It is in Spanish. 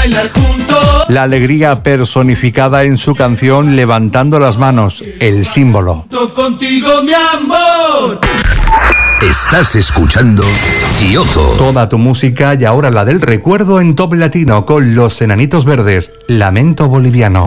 bailar juntos. La alegría personificada en su canción Levantando las manos, el símbolo. Contigo, mi amor. Estás escuchando Kioto. Toda tu música y ahora la del recuerdo en Top Latino con Los Enanitos Verdes, Lamento Boliviano.